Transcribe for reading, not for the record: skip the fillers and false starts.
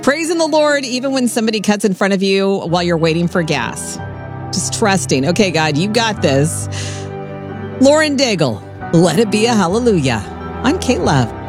Praising the Lord even when somebody cuts in front of you while you're waiting for gas. Just trusting. Okay, God, you got this. Lauren Daigle, let it be a hallelujah on K-Love.